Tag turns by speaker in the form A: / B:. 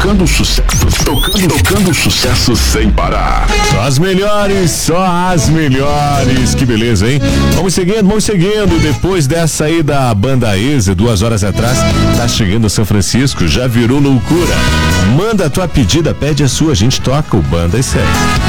A: tocando sucesso sem parar.
B: Só as melhores. Que beleza, hein? Vamos seguindo. Depois dessa aí da banda Eze, 2 horas atrás, tá chegando São Francisco, já virou loucura. Manda a tua pedida, pede a sua, a gente toca o Banda e segue.